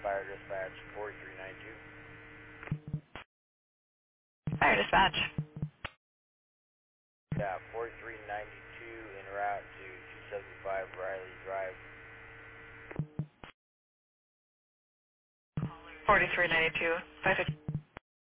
Fire dispatch 4392. Fire dispatch. Yeah, 4392 en route to 275 Riley Drive. 4392. 550.